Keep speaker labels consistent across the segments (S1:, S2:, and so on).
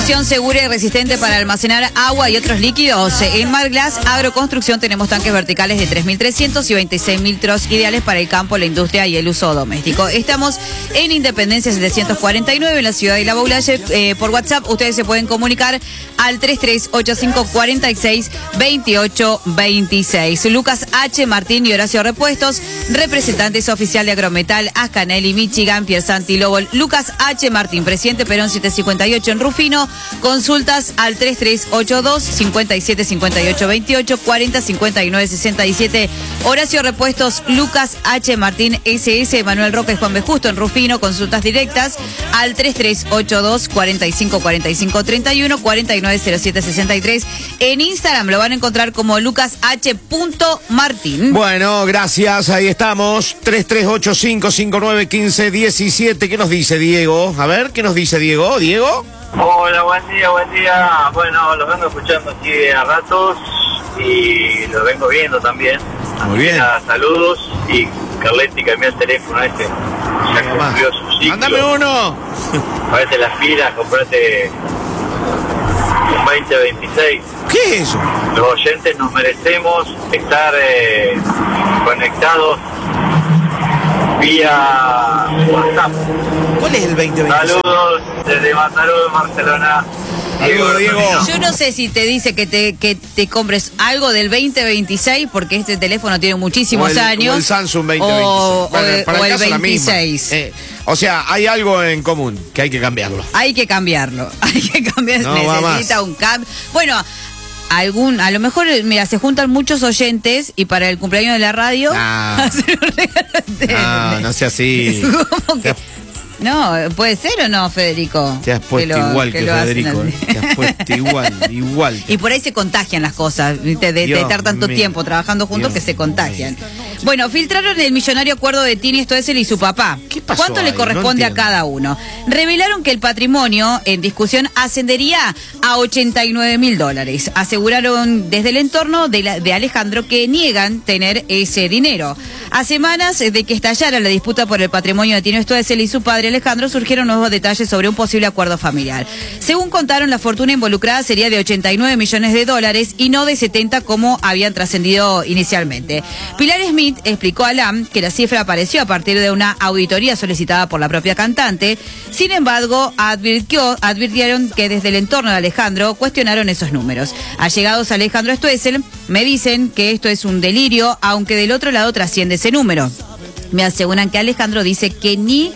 S1: Solución segura y resistente para almacenar agua y otros líquidos. En Marglass Agroconstrucción tenemos tanques verticales de 3.300 y 26 litros, ideales para el campo, la industria y el uso doméstico. Estamos en Independencia 749 en la ciudad de La Baulaye. Por WhatsApp ustedes se pueden comunicar al 3385 46 28 26. Lucas H. Martín y Horacio Repuestos, representantes oficial de Agrometal, Ascanelli, Michigan, Piersanti, Lobol. Lucas H. Martín, presidente Perón 758 en Rufino. Consultas al 3382 57 58 28 40 59 67. Horacio Repuestos, Lucas H. Martín SS, Manuel Roca y Juan B. Justo en Rufino. Consultas directas al 3382 45 45 31 49 07 63. En Instagram lo van a encontrar como Lucas H. Martín.
S2: Bueno, gracias, ahí estamos. 3385591517. ¿Qué nos dice Diego? A ver, ¿qué nos dice Diego? ¿Diego?
S3: Hola, buen día. Bueno, los vengo escuchando aquí a ratos y los vengo viendo también.
S2: Muy bien.
S3: Saludos, y Carletti cambió el teléfono ya cumplió su ciclo.
S2: ¡Mándame uno!
S3: Pagate las pilas, comprate un 2026.
S2: ¿Qué es eso?
S3: Los oyentes nos merecemos estar conectados vía WhatsApp.
S2: ¿Cuál es el 2026?
S3: Saludos desde Mataró, Barcelona.
S2: Diego.
S1: Yo no sé si te dice que te compres algo del 2026, porque este teléfono tiene muchísimos años.
S2: O el Samsung 2026.
S1: O el 26.
S2: O sea, hay algo en común que hay que cambiarlo.
S1: Hay que cambiarlo.
S2: No,
S1: necesita un cambio. Bueno, a lo mejor, mira, se juntan muchos oyentes y para el cumpleaños de la radio hacer un regalo
S2: no sea así.
S1: ¿Cómo que? No, ¿puede ser o no, Federico?
S2: Te has puesto igual que Federico. Te has puesto igual.
S1: Y por ahí se contagian las cosas, ¿viste? De estar tanto tiempo trabajando juntos, que se contagian. Bueno, filtraron el millonario acuerdo de Tini Stoessel y su papá.
S2: ¿Qué pasó?
S1: ¿Cuánto le corresponde a cada uno? Revelaron que el patrimonio en discusión ascendería a $89.000. Aseguraron desde el entorno de Alejandro que niegan tener ese dinero. A semanas de que estallara la disputa por el patrimonio de Tini Stoessel y su padre Alejandro, surgieron nuevos detalles sobre un posible acuerdo familiar. Según contaron, la fortuna involucrada sería de $89 millones y no de 70 como habían trascendido inicialmente. Pilar Smith explicó a LAM que la cifra apareció a partir de una auditoría solicitada por la propia cantante. Sin embargo, advirtieron que desde el entorno de Alejandro cuestionaron esos números. Allegados a Alejandro Stoessel me dicen que esto es un delirio, aunque del otro lado trasciende ese número. Me aseguran que Alejandro dice que ni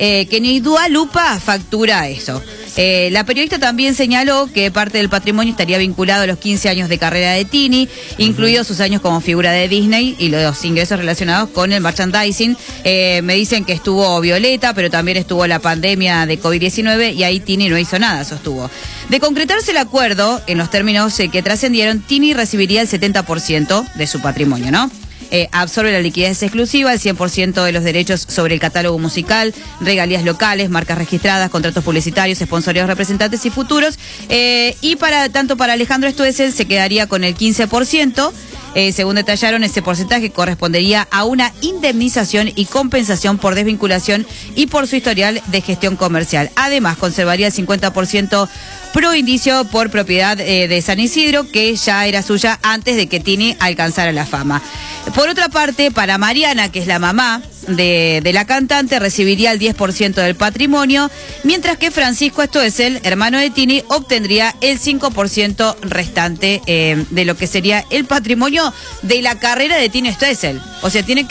S1: Dua Lipa factura eso. La periodista también señaló que parte del patrimonio estaría vinculado a los 15 años de carrera de Tini, incluidos sus años como figura de Disney y los ingresos relacionados con el merchandising. Me dicen que estuvo Violeta, pero también estuvo la pandemia de COVID-19 y ahí Tini no hizo nada, sostuvo. De concretarse el acuerdo, en los términos que trascendieron, Tini recibiría el 70% de su patrimonio, ¿no? Absorbe la liquidez exclusiva, el 100% de los derechos sobre el catálogo musical, regalías locales, marcas registradas, contratos publicitarios, sponsoreos, representantes y futuros. Y tanto para Alejandro Stoessel se quedaría con el 15%. Según detallaron, ese porcentaje correspondería a una indemnización y compensación por desvinculación y por su historial de gestión comercial. Además, conservaría el 50% pro indicio por propiedad de San Isidro, que ya era suya antes de que Tini alcanzara la fama. Por otra parte, para Mariana, que es la mamá de la cantante, recibiría el 10% del patrimonio, mientras que Francisco Stoessel, hermano de Tini, obtendría el 5% restante de lo que sería el patrimonio de la carrera de Tini Stoessel. O sea, tiene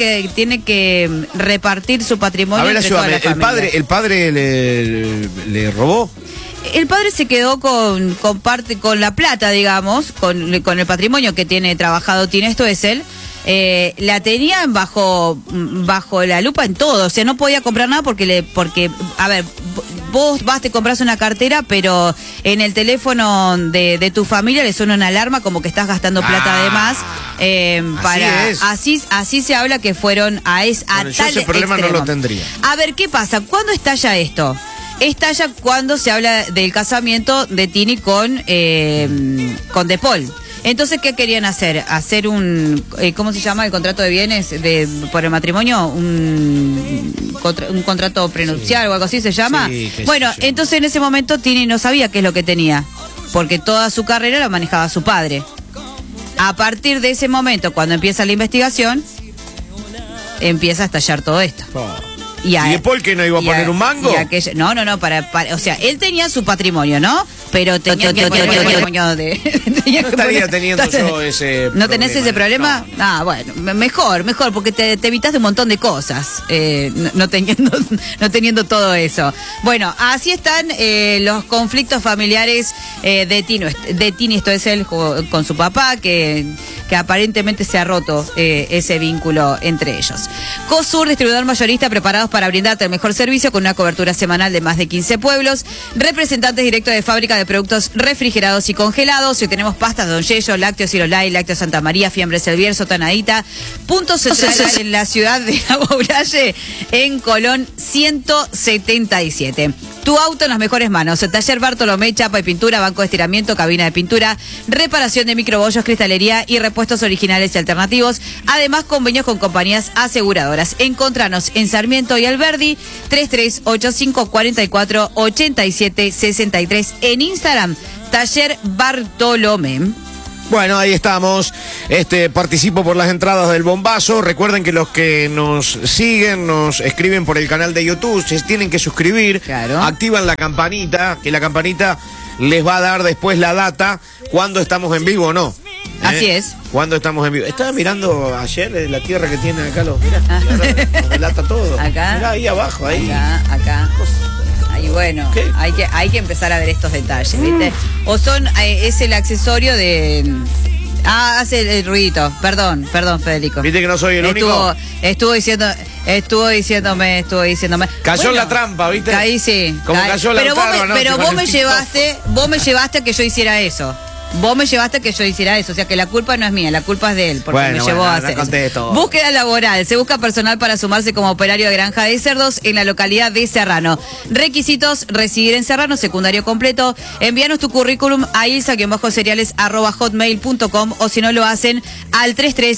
S1: que repartir su patrimonio.
S2: A ver,
S1: entre toda la familia.
S2: ¿El padre le robó?
S1: El padre se quedó con la plata, digamos, con el patrimonio que tiene trabajado Tini Stoessel. La tenían bajo la lupa en todo, o sea, no podía comprar nada porque a ver, vos te compras una cartera, pero en el teléfono de tu familia le suena una alarma como que estás gastando plata de más. Así se habla que fueron a tal
S2: yo ese problema
S1: extremo.
S2: no lo tendría.
S1: A ver, ¿qué pasa? ¿Cuándo estalla esto? Estalla cuando se habla del casamiento de Tini con De Paul. Entonces, ¿qué querían hacer? Hacer un, ¿cómo se llama? El contrato de bienes por el matrimonio, un contrato prenupcial o algo así se llama.
S2: Sí,
S1: bueno, entonces en ese momento Tini no sabía qué es lo que tenía, porque toda su carrera la manejaba su padre. A partir de ese momento, cuando empieza la investigación, empieza a estallar todo esto.
S2: ¿Y después que no iba a poner un mango?
S1: No, o sea, él tenía su patrimonio, ¿no? Pero tenía que poner el patrimonio de...
S2: No estaría teniendo yo ese
S1: ¿No tenés ese problema?
S2: No.
S1: Ah, bueno, mejor, porque te evitas de un montón de cosas, no teniendo todo eso. Bueno, así están los conflictos familiares de Tini, esto es él con su papá, que aparentemente se ha roto ese vínculo entre ellos. COSUR, distribuidor mayorista, preparados para brindarte el mejor servicio con una cobertura semanal de más de 15 pueblos. Representantes directos de fábrica de productos refrigerados y congelados. Hoy tenemos pastas Don Yello, lácteos Irolai, lácteos Santa María, fiambres El Bierzo, Tanadita. Punto central en la ciudad de Aguauralle, en Colón 177. Tu auto en las mejores manos. El taller Bartolomé, chapa y pintura, banco de estiramiento, cabina de pintura, reparación de microbollos, cristalería y repuestos originales y alternativos. Además, convenios con compañías aseguradoras. Encontranos en Sarmiento y Alberdi, 3385448763. En Instagram, taller Bartolomé.
S2: Bueno, ahí estamos. Participo por las entradas del bombazo. Recuerden que los que nos siguen, nos escriben por el canal de YouTube, se tienen que suscribir.
S1: Claro.
S2: Activan la campanita, que la campanita les va a dar después la data cuando estamos en vivo o no.
S1: Así es.
S2: Cuando estamos en vivo. Estaba mirando ayer la tierra que tienen acá los... Mirá, nos delata todo.
S1: Acá.
S2: Mirá, ahí abajo, ahí.
S1: Acá. Y bueno, hay que empezar a ver estos detalles, ¿viste? O son, es el accesorio de... hace el ruidito. Perdón, Federico.
S2: ¿Viste que no soy el único?
S1: Estuvo diciéndome.
S2: Cayó en la trampa, ¿viste?
S1: Caí, sí.
S2: Cayó la trampa, ¿no?
S1: Pero vos me llevaste a que yo hiciera eso. O sea que la culpa no es mía, la culpa es de él, porque me llevó a hacer eso. Búsqueda laboral, se busca personal para sumarse como operario de granja de cerdos en la localidad de Serrano. Requisitos: residir en Serrano, secundario completo. Envíanos tu currículum a ilsa-cereales@hotmail.com, o si no lo hacen al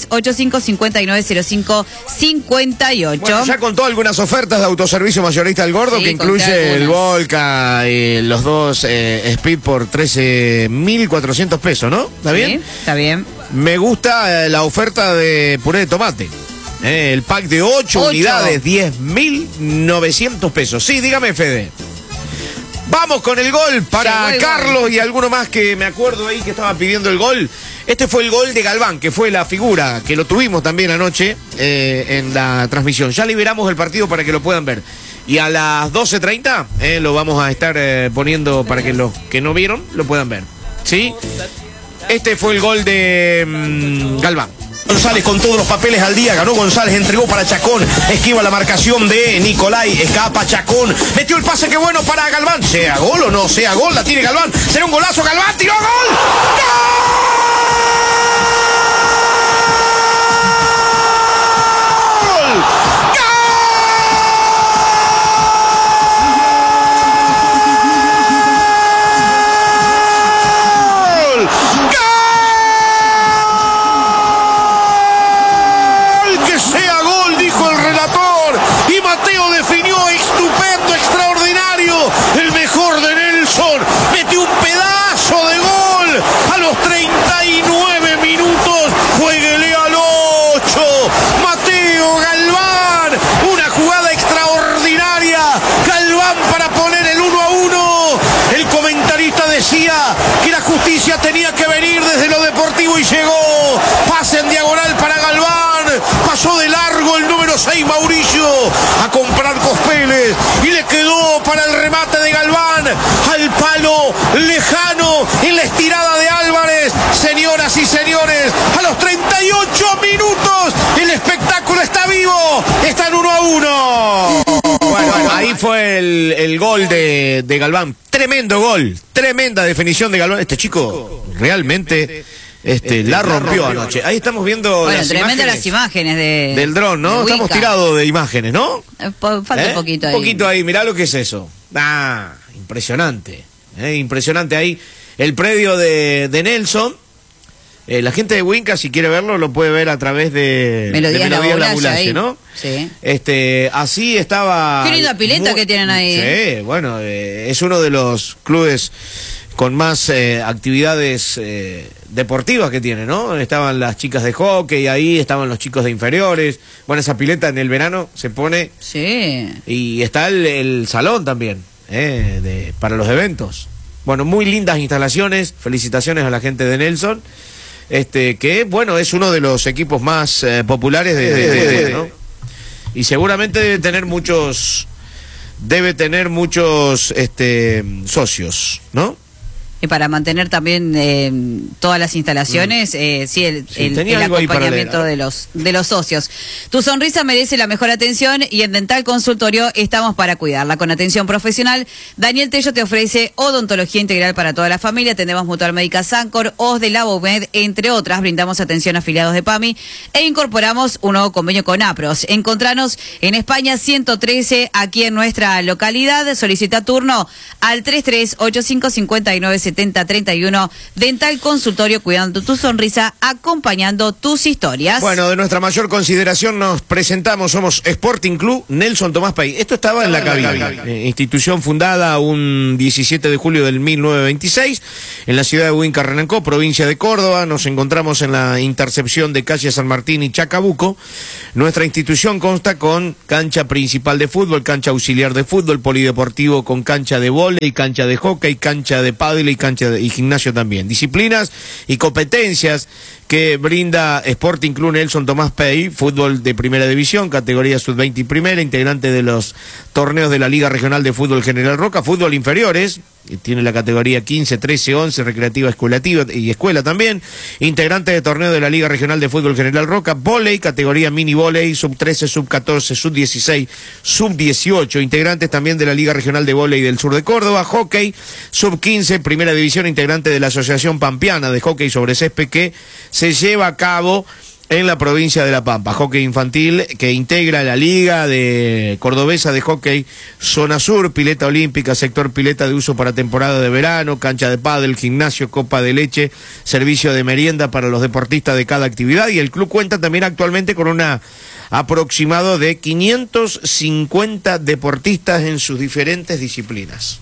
S1: 3385590558.
S2: Bueno, ya contó algunas ofertas de autoservicio mayorista del Gordo, que incluye el Volca y los dos Speed por 13.400 pesos, ¿no? ¿Está bien?
S1: Sí, está bien.
S2: Me gusta la oferta de puré de tomate. El pack de 8 unidades, 10.900 pesos. Sí, dígame, Fede. Vamos con el gol para Carlos y alguno más que me acuerdo ahí que estaba pidiendo el gol. Este fue el gol de Galván, que fue la figura, que lo tuvimos también anoche en la transmisión. Ya liberamos el partido para que lo puedan ver. Y a las 12:30 lo vamos a estar poniendo para que los que no vieron lo puedan ver. ¿Sí? Este fue el gol de Galván.
S4: González con todos los papeles al día, ganó González, entregó para Chacón, esquiva la marcación de Nicolai, escapa Chacón, metió el pase, que bueno para Galván, sea gol o no sea gol, la tiene Galván, será un golazo, Galván, tiró, gol, que la justicia tenía que venir desde lo deportivo y llegó. Pase en diagonal para Galván. Pasó de largo el número 6 Mauricio a comprar Cospeles y le quedó para el remate de Galván al palo lejano en la estirada de Álvarez. Señoras y señores, a los 38 minutos el espectáculo está vivo. Están 1-1.
S2: Bueno, ahí fue el gol de Galván. Tremendo gol, tremenda definición de Galván. Este chico realmente la rompió anoche. Ahí estamos viendo
S1: las imágenes
S2: del dron, ¿no? Estamos tirados de imágenes, ¿no?
S1: Falta un poquito ahí.
S2: Un poquito ahí, mirá lo que es eso. Impresionante. Impresionante ahí. El predio de Nelson. La gente de Winca, si quiere verlo, lo puede ver a través de
S1: Melodías
S2: La Bulace, ¿no?
S1: Sí.
S2: Así estaba...
S1: Qué linda pileta que tienen ahí.
S2: Sí, bueno, es uno de los clubes con más actividades deportivas que tiene, ¿no? Estaban las chicas de hockey ahí, estaban los chicos de inferiores. Bueno, esa pileta en el verano se pone...
S1: Sí.
S2: Y está el salón también, para los eventos. Bueno, muy lindas instalaciones. Felicitaciones a la gente de Nelson. Que, bueno, es uno de los equipos más populares ¿no? Y seguramente debe tener muchos socios, ¿no?
S1: Y para mantener también todas las instalaciones, el acompañamiento de los socios. Tu sonrisa merece la mejor atención y en Dental Consultorio estamos para cuidarla. Con atención profesional, Daniel Tello te ofrece odontología integral para toda la familia. Atendemos Mutual Médica Sancor, OS de Labomed, entre otras. Brindamos atención a afiliados de PAMI e incorporamos un nuevo convenio con APROS. Encontranos en España 113, aquí en nuestra localidad. Solicita turno al 3385597031. Dental Consultorio, cuidando tu sonrisa, acompañando tus historias.
S2: Bueno, de nuestra mayor consideración nos presentamos, somos Sporting Club Nelson Tomás Pey. Esto estaba en la cabina, institución fundada un 17 de julio del 1926 en la ciudad de Huincarrenancó, provincia de Córdoba. Nos encontramos en la intercepción de calle San Martín y Chacabuco. Nuestra institución consta con cancha principal de fútbol, cancha auxiliar de fútbol, polideportivo con cancha de vóley, cancha de hockey, cancha de pádel y gimnasio también. Disciplinas y competencias que brinda Sporting Club Nelson Tomás Pey: fútbol de primera división, categoría sub-20 y primera, integrante de los torneos de la Liga Regional de Fútbol General Roca; fútbol inferiores, que tiene la categoría 15, 13, 11, recreativa, escuelativa y escuela también, integrante de torneo de la Liga Regional de Fútbol General Roca; vóley, categoría mini vóley, sub-13, sub-14, sub-16, sub-18, integrantes también de la Liga Regional de Vóley del Sur de Córdoba; hockey, sub-15, primera división, integrante de la Asociación Pampeana de Hockey sobre Césped, que se lleva a cabo en la provincia de La Pampa; hockey infantil, que integra la Liga de Cordobesa de Hockey Zona Sur; pileta olímpica, sector pileta de uso para temporada de verano, cancha de pádel, gimnasio, copa de leche, servicio de merienda para los deportistas de cada actividad. Y el club cuenta también actualmente con una aproximado de 550 deportistas en sus diferentes disciplinas.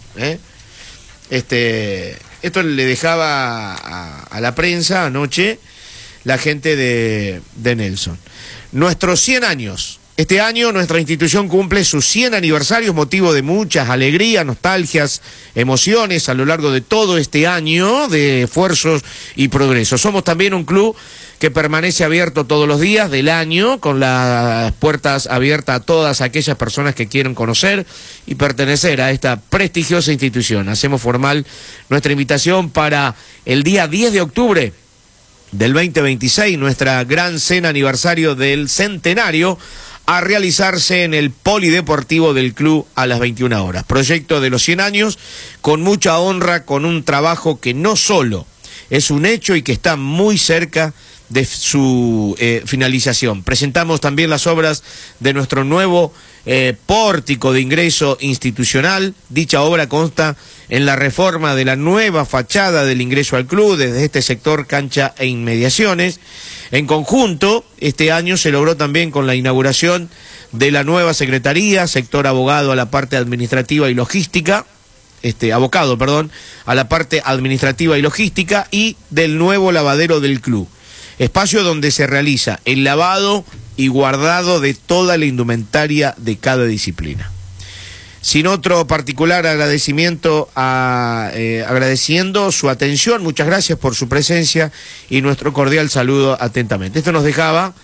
S2: Esto le dejaba a la prensa anoche la gente de Nelson. Nuestros 100 años. Este año nuestra institución cumple sus 100 aniversarios, motivo de muchas alegrías, nostalgias, emociones a lo largo de todo este año de esfuerzos y progresos. Somos también un club que permanece abierto todos los días del año, con las puertas abiertas a todas aquellas personas que quieren conocer y pertenecer a esta prestigiosa institución. Hacemos formal nuestra invitación para el día 10 de octubre del 2026, nuestra gran cena aniversario del centenario, a realizarse en el polideportivo del club a las 21 horas. Proyecto de los 100 años, con mucha honra, con un trabajo que no solo es un hecho y que está muy cerca de su finalización. Presentamos también las obras de nuestro nuevo pórtico de ingreso institucional. Dicha obra consta en la reforma de la nueva fachada del ingreso al club desde este sector cancha e inmediaciones. En conjunto, este año se logró también con la inauguración de la nueva secretaría, sector abogado a la parte administrativa y logística, abocado, a la parte administrativa y logística, y del nuevo lavadero del club. Espacio donde se realiza el lavado y guardado de toda la indumentaria de cada disciplina. Sin otro particular agradecimiento, agradeciendo su atención, muchas gracias por su presencia y nuestro cordial saludo atentamente. Esto nos dejaba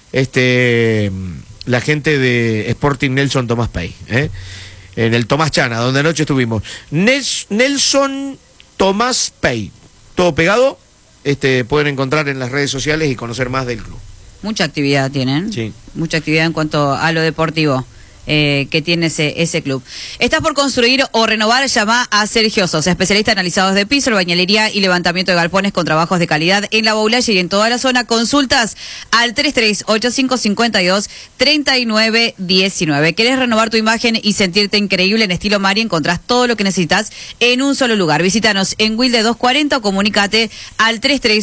S2: la gente de Sporting Nelson Tomás Pey, en el Tomás Chana, donde anoche estuvimos. Nelson Tomás Pey, todo pegado. Pueden encontrar en las redes sociales y conocer más del club.
S1: Mucha actividad tienen.
S2: Sí.
S1: Mucha actividad en cuanto a lo deportivo. que tiene ese club. ¿Estás por construir o renovar? Llama a Sergio Sosa, especialista en alisados de piso, bañilería y levantamiento de galpones con trabajos de calidad en La Boulaye y en toda la zona. Consultas al 3385523919. ¿Querés renovar tu imagen y sentirte increíble en estilo Mari? Encontrás todo lo que necesitas en un solo lugar. Visítanos en Wilde 240 o comunícate al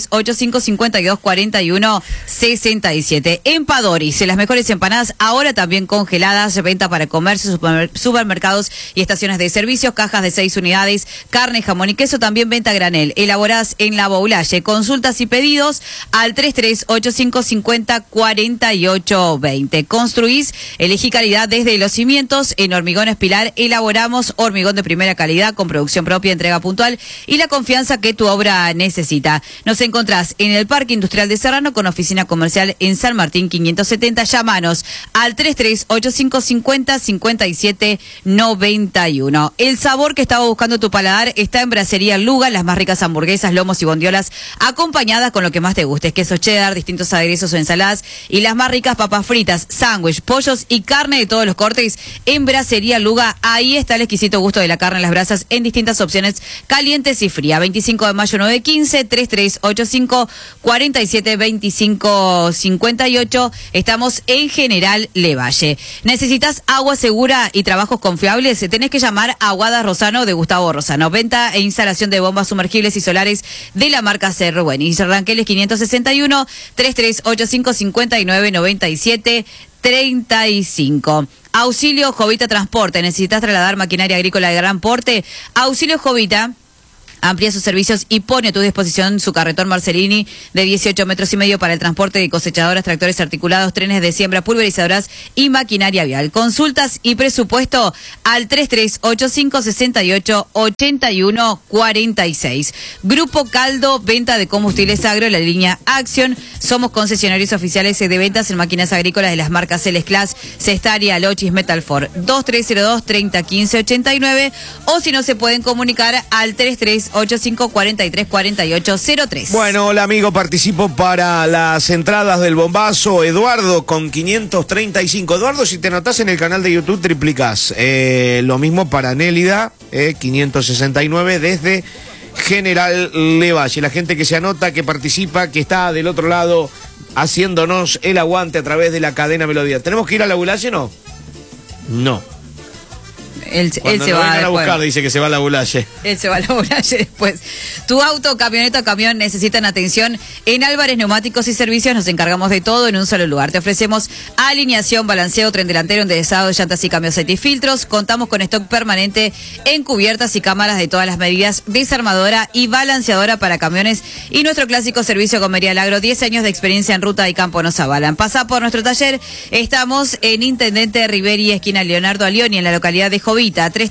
S1: 3385524167. Empadoris, las mejores empanadas, ahora también congeladas, venta para comercio, supermercados y estaciones de servicios, cajas de 6 unidades, carne, jamón y queso, también venta a granel. Elaborás en La Boulaye. Consultas y pedidos al 3385504820. Construís, elegí calidad desde los cimientos. En Hormigones Pilar elaboramos hormigón de primera calidad con producción propia, entrega puntual y la confianza que tu obra necesita. Nos encontrás en el Parque Industrial de Serrano con oficina comercial en San Martín 570. Llámanos al 3385505791. El sabor que estaba buscando tu paladar está en Brasería Luga, las más ricas hamburguesas, lomos y bondiolas acompañadas con lo que más te guste, queso cheddar, distintos aderezos o ensaladas y las más ricas papas fritas, sándwich, pollos y carne de todos los cortes en Brasería Luga. Ahí está el exquisito gusto de la carne en las brasas en distintas opciones calientes y fría. 25 de mayo 915, 3385-472558. Estamos en General Levalle. ¿Necesitas agua segura y trabajos confiables? Tenés que llamar a Aguadas Rosano de Gustavo Rosano. Venta e instalación de bombas sumergibles y solares de la marca Cerro Buenis. Ranqueles 561, 3385-5997-35. Auxilio Jovita Transporte. ¿Necesitas trasladar maquinaria agrícola de gran porte? Auxilio Jovita amplía sus servicios y pone a tu disposición su carretón Marcelini de 18 metros y medio para el transporte de cosechadoras, tractores articulados, trenes de siembra, pulverizadoras y maquinaria vial. Consultas y presupuesto al 3385-688146. Grupo Caldo, venta de combustibles agro, la línea Acción. Somos concesionarios oficiales de ventas en máquinas agrícolas de las marcas Celes Class, Cestaria, Lochis, Metalfor. 2302-3015-89 o si no se pueden comunicar al 3385-434803.
S2: Bueno, hola amigo, participo para las entradas del bombazo. Eduardo con 535. Eduardo, si te anotás en el canal de YouTube, triplicás. Lo mismo para Nélida, 569 desde General Levalle. La gente que se anota, que participa, que está del otro lado haciéndonos el aguante a través de la cadena Melodía. ¿Tenemos que ir a La Boulaye, no? No.
S1: Él se va
S2: a buscar, dice que se va a La Boulaye.
S1: Él se va a La Boulaye después. Tu auto, camioneta o camión necesitan atención. En Álvarez Neumáticos y Servicios nos encargamos de todo en un solo lugar. Te ofrecemos alineación, balanceo, tren delantero, enderezado de llantas y cambios, aceite y filtros. Contamos con stock permanente en cubiertas y cámaras de todas las medidas, desarmadora y balanceadora para camiones. Y nuestro clásico servicio Comería Alagro, 10 años de experiencia en ruta y campo nos avalan. Pasá por nuestro taller. Estamos en Intendente Riveri, esquina Leonardo Alioni, en la localidad de Jovita.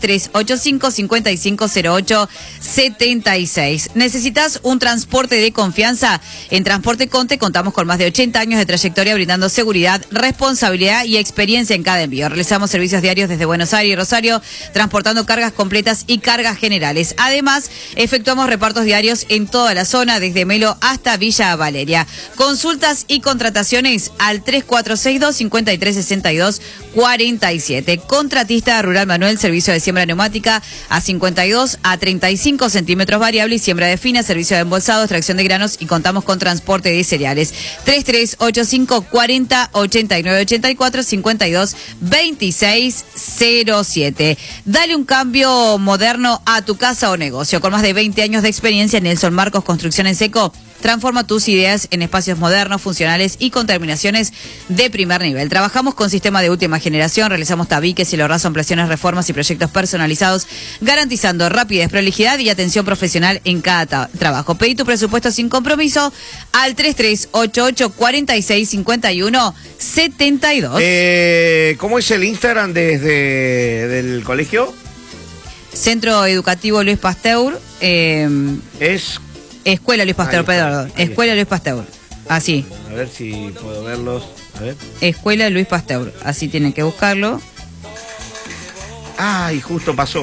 S1: 3385-5508-76. ¿Necesitas un transporte de confianza? En Transporte Conte contamos con más de 80 años de trayectoria brindando seguridad, responsabilidad y experiencia en cada envío. Realizamos servicios diarios desde Buenos Aires y Rosario, transportando cargas completas y cargas generales. Además, efectuamos repartos diarios en toda la zona, desde Melo hasta Villa Valeria. Consultas y contrataciones al 3462-5362-47. Contratista Rural Manuel, servicio de siembra neumática a 52 a 35 centímetros variable y siembra de fina, servicio de embolsado, extracción de granos y contamos con transporte de cereales. 3385-40-8984-52-2607. Dale un cambio moderno a tu casa o negocio. Con más de 20 años de experiencia, Nelson Marcos Construcción en Seco transforma tus ideas en espacios modernos, funcionales y con terminaciones de primer nivel. Trabajamos con sistema de última generación, realizamos tabiques, cielo raso, ampliaciones, reformas y proyectos personalizados, garantizando rapidez, prolijidad y atención profesional en cada trabajo. Pedí tu presupuesto sin compromiso al 3388-4651-72.
S2: ¿Cómo es el Instagram del colegio?
S1: Centro Educativo Luis Pasteur.
S2: Es
S1: Escuela Luis Pasteur, perdón. Escuela Luis Pasteur. Así.
S2: A ver si puedo verlos. A ver.
S1: Escuela Luis Pasteur. Así tienen que buscarlo.
S2: Ay, justo pasó.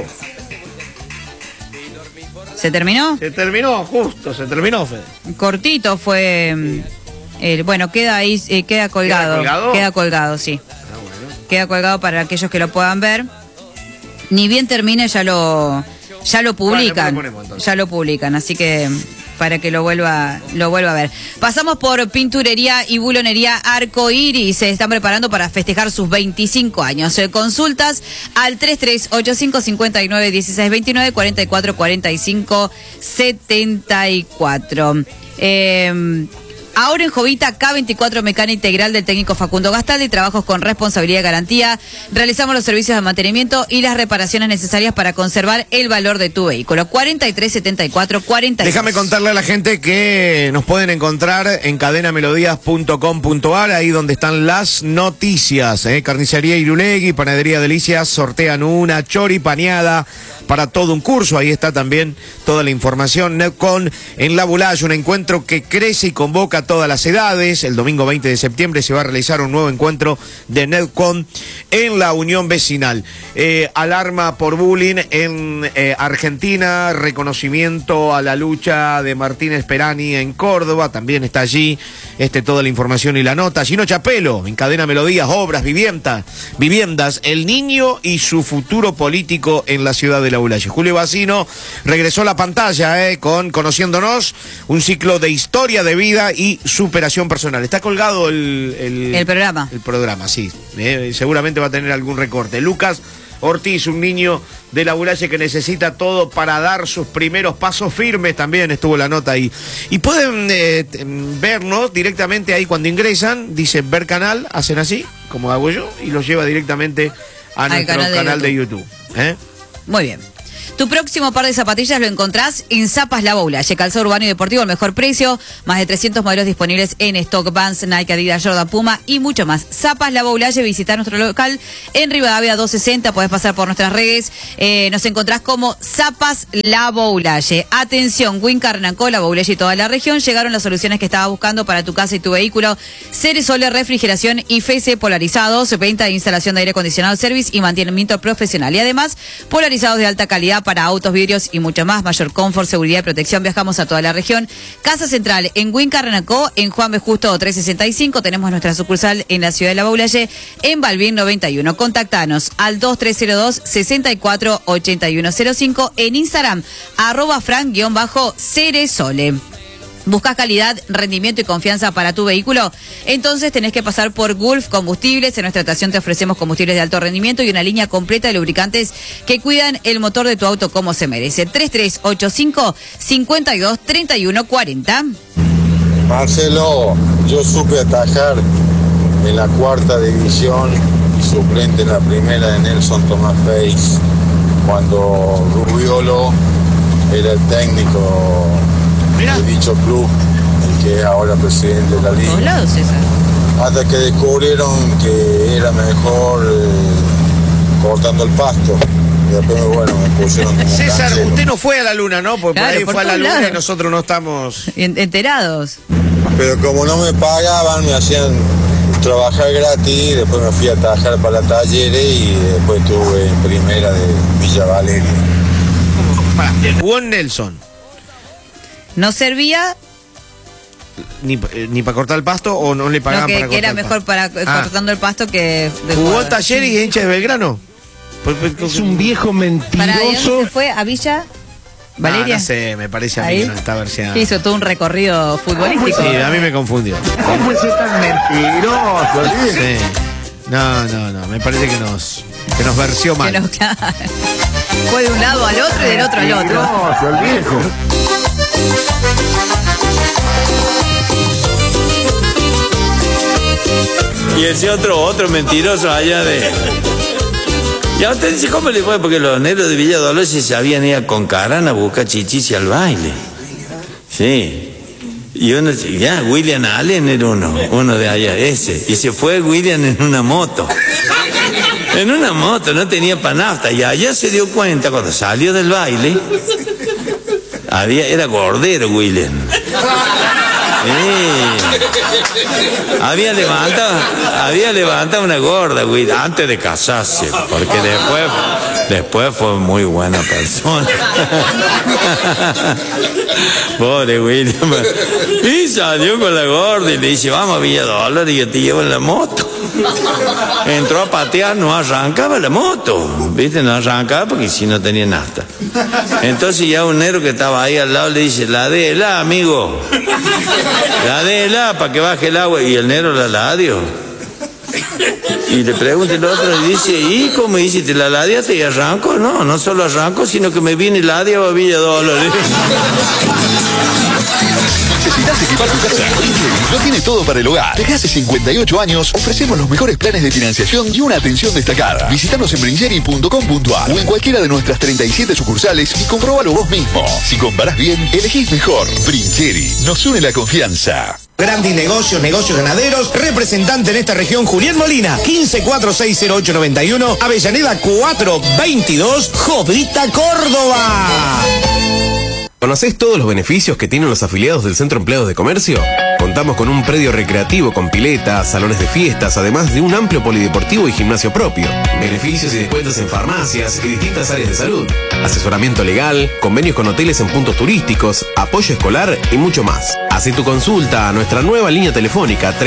S1: ¿Se terminó?
S2: Se terminó, Fede.
S1: Cortito fue. Bueno, queda ahí, queda colgado.
S2: ¿Queda colgado?
S1: Queda colgado, sí.
S2: Ah, bueno.
S1: Queda colgado para aquellos que lo puedan ver. Ni bien termine, ya lo publican.
S2: Bueno,
S1: Ya lo publican, así que para que lo vuelva a ver. Pasamos por Pinturería y Bulonería Arco Iris. Se están preparando para festejar sus 25 años. Consultas al 3385591629 4445 74. Ahora en Jovita, K24 Mecánica Integral del técnico Facundo Gastaldi, trabajos con responsabilidad y garantía. Realizamos los servicios de mantenimiento y las reparaciones necesarias para conservar el valor de tu vehículo. 4374-42.
S2: Déjame contarle a la gente que nos pueden encontrar en cadenamelodías.com.ar, ahí donde están las noticias. Carnicería Irulegui, Panadería Delicias, sortean una choripaneada para todo un curso. Ahí está también toda la información. Netcon en La Bulaya, un encuentro que crece y convoca a todas las edades. El domingo 20 de septiembre se va a realizar un nuevo encuentro de Netcon en la Unión Vecinal. Alarma por bullying en Argentina, reconocimiento a la lucha de Martínez Perani en Córdoba, también está allí toda la información y la nota. Gino Chapelo, en Cadena Melodías, obras, viviendas, el niño y su futuro político en la ciudad de La Bulaya. Julio Bacino regresó a la pantalla con Conociéndonos, un ciclo de historia de vida y superación personal. Está colgado el programa. El programa, sí. Seguramente va a tener algún recorte. Lucas Ortiz, un niño de La Bulaya que necesita todo para dar sus primeros pasos firmes, también estuvo la nota ahí. Y pueden vernos directamente ahí cuando ingresan, dice ver canal, hacen así, como hago yo, y los lleva directamente a nuestro canal de YouTube.
S1: Muy bien. Tu próximo par de zapatillas lo encontrás en Zapas La Bulaya, calzado urbano y deportivo al mejor precio, más de 300 modelos disponibles en stock, Vans, Nike, Adidas, Jordan, Puma y mucho más. Zapas La Bulaya, visita nuestro local en Rivadavia 260, podés pasar por nuestras redes, nos encontrás como Zapas La Bulaya. Atención, Wincar, Nancó, La Bulaya y toda la región, llegaron las soluciones que estabas buscando para tu casa y tu vehículo. Ceresole, refrigeración y FC polarizados, venta de instalación de aire acondicionado, service y mantenimiento profesional. Y además, polarizados de alta calidad para autos, vidrios y mucho más. Mayor confort, seguridad y protección. Viajamos a toda la región. Casa Central en Wincarnacó, en Juan B. Justo 365. Tenemos nuestra sucursal en la ciudad de La Bulaya, en Balbín 91. Contactanos al 2302-648105. En Instagram, @Fran_Ceresole. ¿Buscas calidad, rendimiento y confianza para tu vehículo? Entonces tenés que pasar por Gulf Combustibles. En nuestra estación te ofrecemos combustibles de alto rendimiento y una línea completa de lubricantes que cuidan el motor de tu auto como se merece. 3385-523140.
S5: Marcelo, yo supe atajar en la 4ª división y suplente en la primera de Nelson Tomás Face, cuando Rubiolo era el técnico de dicho club, el que es ahora presidente de la liga.
S1: ¿Todos lados, César?
S5: Hasta que descubrieron que era mejor cortando el pasto. Y después, bueno, me pusieron como
S2: César,
S5: cancelo.
S2: usted no fue a la luna, ¿no? Porque
S1: Claro,
S2: por ahí
S1: por
S2: fue a la
S1: todos
S2: luna
S1: lados.
S2: y nosotros no estamos
S1: Enterados.
S5: Pero como no me pagaban, me hacían trabajar gratis, después me fui a trabajar para Talleres y después estuve en primera de Villa Valeria.
S2: Jugó en Nelson.
S1: ¿No servía?
S2: Ni para cortar el pasto o no le pagaban
S1: No,
S2: para cortar
S1: que era
S2: el
S1: mejor
S2: pasto?
S1: para cortando el pasto que...
S2: ¿Jugó en Talleres y hincha de Belgrano?
S6: Es un viejo
S1: ¿Para dónde
S6: mentiroso.
S1: se fue? ¿A Villa Valeria?
S2: No sé, me parece a mí
S1: ¿Ahí?
S2: que no está verseado.
S1: Hizo todo un recorrido futbolístico.
S2: Sí, a mí me confundió.
S6: ¿Cómo puede ser tan mentiroso?
S2: Sí. No, me parece que nos versió mal.
S1: Que no, claro. Fue de un lado al otro y del otro al otro.
S6: Mentiroso, el viejo.
S7: Y ese otro mentiroso allá de... Y ahora usted dice, ¿cómo le fue? Porque los negros de Villa Dolores se sabían ir a Concarán a buscar chichichi al baile. Sí. Y uno, ya, William Allen era uno de allá, ese. Y se fue William en una moto. En una moto, no tenía panafta. Y allá se dio cuenta, cuando salió del baile, era gordero William. Sí. Había levantado una gorda, güey, antes de casarse, porque después Después fue muy buena persona. Pobre William. Y salió con la gorda y le dice, vamos a Villa Dolores y yo te llevo en la moto. Entró a patear, no arrancaba la moto. ¿Viste? No arrancaba porque si no tenía nafta. Entonces ya un negro que estaba ahí al lado le dice, la déla, amigo. La déla para que baje el agua. Y el negro la dio. Y le pregunta el otro y dice, ¿y cómo dice? ¿Te la ladeaste y arranco? No, no solo arranco, sino que me vine y ladeaba a Villa Dolores.
S8: ¿Necesitas equipar tu casa? Lo tiene todo para el hogar. Desde hace 58 años ofrecemos los mejores planes de financiación y una atención destacada. Visítanos en bringeri.com.ar o en cualquiera de nuestras 37 sucursales y comprobalo vos mismo. Si comparás bien, elegís mejor. Bringeri, nos une la confianza.
S9: Grandes negocios, negocios ganaderos, representante en esta región Julián Molina, 15460891, Avellaneda 422, Jovita, Córdoba.
S10: ¿Conocés todos los beneficios que tienen los afiliados del Centro Empleados de Comercio? Contamos con un predio recreativo con piletas, salones de fiestas, además de un amplio polideportivo y gimnasio propio. Beneficios y descuentos en farmacias y distintas áreas de salud. Asesoramiento legal, convenios con hoteles en puntos turísticos, apoyo escolar y mucho más. Hacé tu consulta a nuestra nueva línea telefónica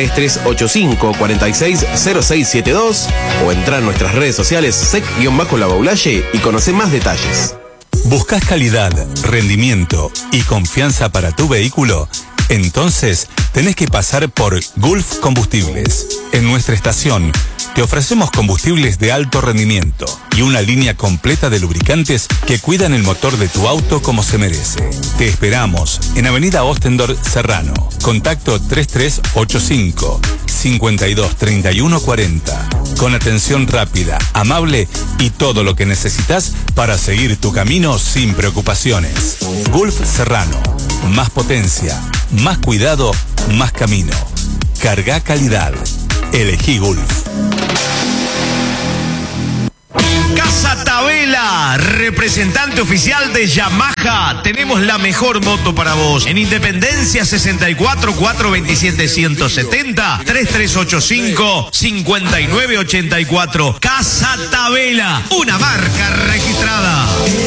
S10: 3385-460672 o entra en nuestras redes sociales sec-lavaulaye y conoce más detalles.
S11: ¿Buscas calidad, rendimiento y confianza para tu vehículo? Entonces, tenés que pasar por Gulf Combustibles. En nuestra estación, te ofrecemos combustibles de alto rendimiento y una línea completa de lubricantes que cuidan el motor de tu auto como se merece. Te esperamos en Avenida Ostendor Serrano. Contacto 3385 523140. Con atención rápida, amable y todo lo que necesitas para seguir tu camino sin preocupaciones. Gulf Serrano. Más potencia, más cuidado, más camino. Carga calidad. Elegí Gulf.
S4: Casa Tabela, representante oficial de Yamaha. Tenemos la mejor moto para vos. En Independencia 64 427 170 3385 5984. Casa Tabela, una marca registrada.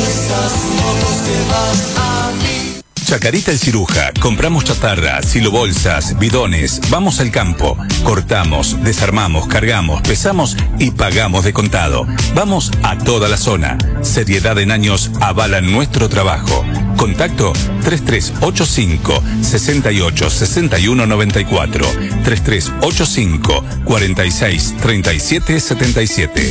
S11: Chacarita el Ciruja. Compramos chatarra, silobolsas, bidones. Vamos al campo. Cortamos, desarmamos, cargamos, pesamos y pagamos de contado. Vamos a toda la zona. Seriedad en años avala nuestro trabajo. Contacto 3385 68 61 94 3385 46 37 77.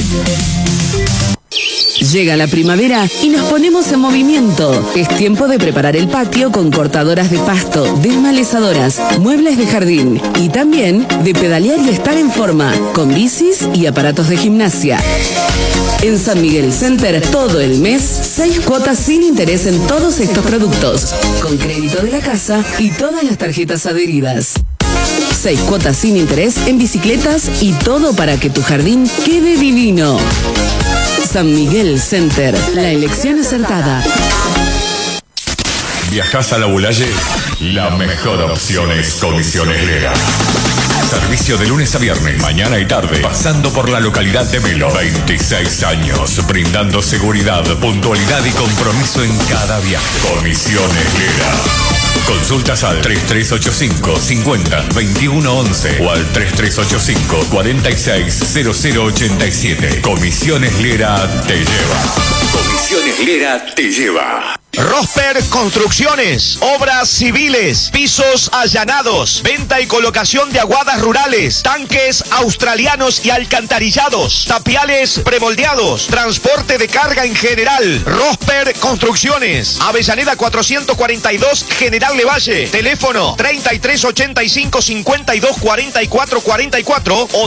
S12: Llega la primavera y nos ponemos en movimiento. Es tiempo de preparar el patio con cortadoras de pasto, desmalezadoras, muebles de jardín y también de pedalear y estar en forma con bicis y aparatos de gimnasia. En San Miguel Center, todo el mes, 6 cuotas sin interés en todos estos productos, con crédito de la casa y todas las tarjetas adheridas. 6 cuotas sin interés en bicicletas y todo para que tu jardín quede divino. San Miguel Center, la elección acertada.
S13: ¿Viajás a la Bulaye? La mejor opción es Comisiones Lera. Servicio de lunes a viernes, mañana y tarde, pasando por la localidad de Melo. 26 años, brindando seguridad, puntualidad y compromiso en cada viaje. Comisiones Lera. Consultas al 3385 50 21 11 o al 3385 46 0087. Comisiones Lera te lleva. Comisiones Lera te lleva.
S4: Rosper Construcciones, obras civiles, pisos allanados, venta y colocación de aguadas rurales, tanques australianos y alcantarillados, tapiales premoldeados, transporte de carga en general. Rosper Construcciones, Avellaneda 442, General Levalle, teléfono 3385 52 44 44 o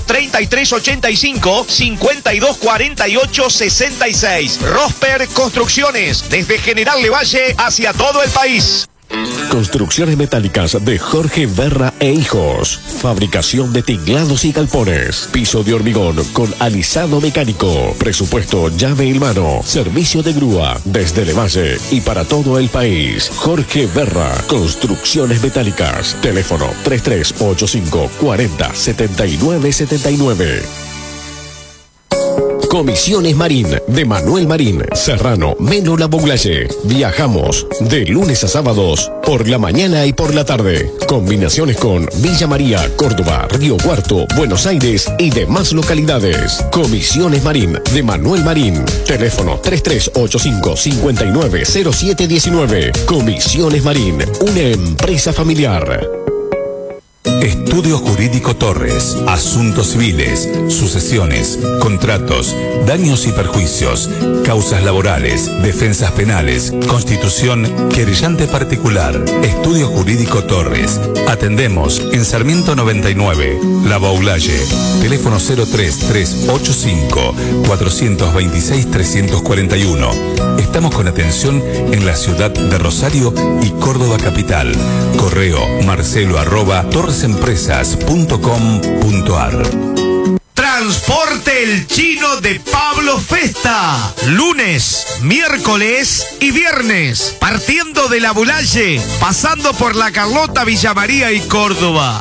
S4: 3385 52 48 66. Rosper Construcciones, desde General Levalle hacia todo el país.
S14: Construcciones metálicas de Jorge Berra e Hijos. Fabricación de tinglados y galpones. Piso de hormigón con alisado mecánico. Presupuesto llave en mano. Servicio de grúa desde Levalle y para todo el país. Jorge Berra. Construcciones metálicas. Teléfono 3385 40 79 79. Comisiones Marín de Manuel Marín, Serrano, Melo La Boulaye. Viajamos de lunes a sábados por la mañana y por la tarde. Combinaciones con Villa María, Córdoba, Río Cuarto, Buenos Aires y demás localidades. Comisiones Marín de Manuel Marín. Teléfono 3385-590719. Comisiones Marín, una empresa familiar.
S11: Estudio Jurídico Torres. Asuntos civiles, sucesiones, contratos, daños y perjuicios, causas laborales, defensas penales, constitución, querellante particular. Estudio Jurídico Torres. Atendemos en Sarmiento 99, La Boulaye. Teléfono 03385-426-341. Estamos con atención en la ciudad de Rosario y Córdoba capital. Correo marcelo@torresempresas.com.ar.
S4: Transporte El Chino de Pablo Festa. Lunes, miércoles y viernes. Partiendo de La Boulaye, pasando por La Carlota, Villa María y Córdoba.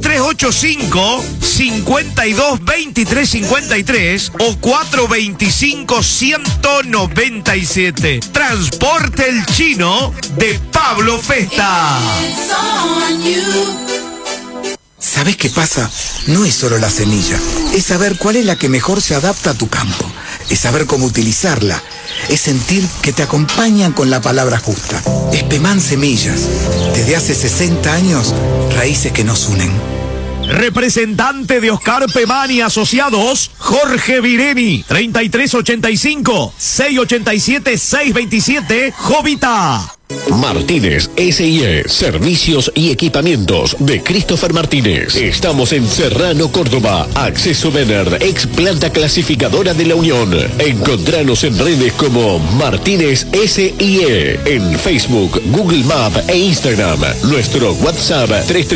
S4: 3385-522353 o 425-197. Transporte El Chino de Pablo Festa.
S15: ¿Sabes qué pasa? No es solo la semilla, es saber cuál es la que mejor se adapta a tu campo, es saber cómo utilizarla, es sentir que te acompañan con la palabra justa. Es Pemán Semillas, desde hace 60 años, raíces que nos unen.
S4: Representante de Oscar Pemán y Asociados, Jorge Viremi, 3385-687-627, Jovita.
S14: Martínez S.I.E. Servicios y equipamientos de Christopher Martínez. Estamos en Serrano, Córdoba. Acceso Vener, ex planta clasificadora de la Unión. Encontranos en redes como Martínez S.I.E. en Facebook, Google Maps e Instagram. Nuestro WhatsApp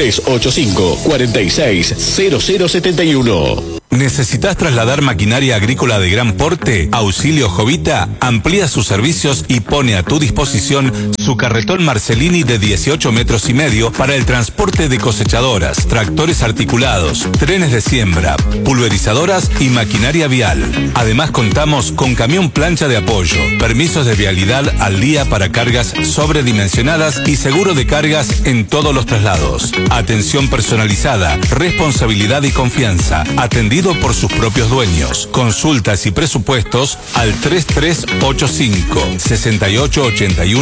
S14: 3385-460071.
S11: ¿Necesitas trasladar maquinaria agrícola de gran porte? Auxilio Jovita amplía sus servicios y pone a tu disposición su carretón Marcellini de 18 metros y medio para el transporte de cosechadoras, tractores articulados, trenes de siembra, pulverizadoras y maquinaria vial. Además contamos con camión plancha de apoyo, permisos de vialidad al día para cargas sobredimensionadas y seguro de cargas en todos los traslados. Atención personalizada, responsabilidad y confianza. Atendido por sus propios dueños. Consultas y presupuestos al 3385 6881